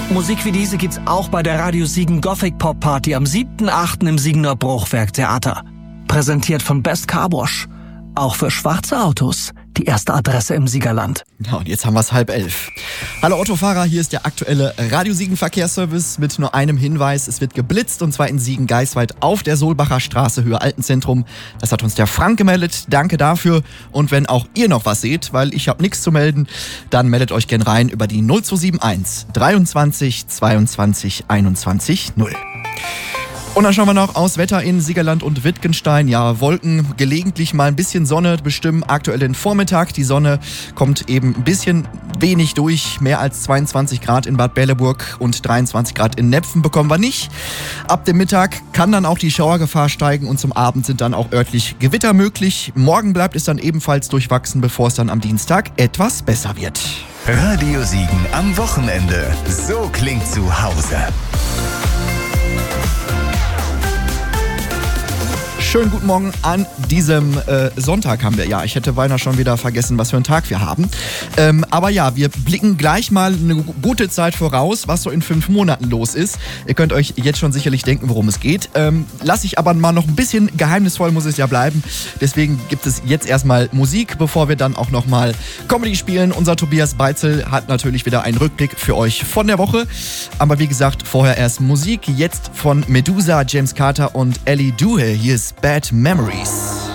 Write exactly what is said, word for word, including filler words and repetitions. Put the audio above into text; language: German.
Musik wie diese gibt's auch bei der Radio Siegen Gothic Pop Party am siebten achten im Siegener Bruchwerk Theater. Präsentiert von Best Car Wash. Auch für schwarze Autos die erste Adresse im Siegerland. Ja, und jetzt haben wir es halb elf. Hallo Autofahrer, hier ist der aktuelle Radio Siegen Verkehrsservice mit nur einem Hinweis. Es wird geblitzt und zwar in Siegen-Geisweit auf der Solbacher Straße, Höhe Altenzentrum. Das hat uns der Frank gemeldet. Danke dafür. Und wenn auch ihr noch was seht, weil ich habe nichts zu melden, dann meldet euch gern rein über die null zwei sieben eins dreiundzwanzig zweiundzwanzig einundzwanzig null. Und dann schauen wir noch aus Wetter in Siegerland und Wittgenstein. Ja, Wolken, gelegentlich mal ein bisschen Sonne bestimmen aktuell den Vormittag. Die Sonne kommt eben ein bisschen wenig durch. Mehr als zweiundzwanzig Grad in Bad Berleburg und dreiundzwanzig Grad in Nepfen bekommen wir nicht. Ab dem Mittag kann dann auch die Schauergefahr steigen und zum Abend sind dann auch örtlich Gewitter möglich. Morgen bleibt es dann ebenfalls durchwachsen, bevor es dann am Dienstag etwas besser wird. Radio Siegen am Wochenende. So klingt zu Hause. Schönen guten Morgen an diesem äh, Sonntag haben wir. Ja, ich hätte beinahe schon wieder vergessen, was für einen Tag wir haben. Ähm, aber ja, wir blicken gleich mal eine gute Zeit voraus, was so in fünf Monaten los ist. Ihr könnt euch jetzt schon sicherlich denken, worum es geht. Ähm, lass ich aber mal noch ein bisschen geheimnisvoll, muss es ja bleiben. Deswegen gibt es jetzt erstmal Musik, bevor wir dann auch nochmal Comedy spielen. Unser Tobias Beitzel hat natürlich wieder einen Rückblick für euch von der Woche. Aber wie gesagt, vorher erst Musik. Jetzt von Medusa, James Carter und Ellie Duhe. Hier ist Bad Memories.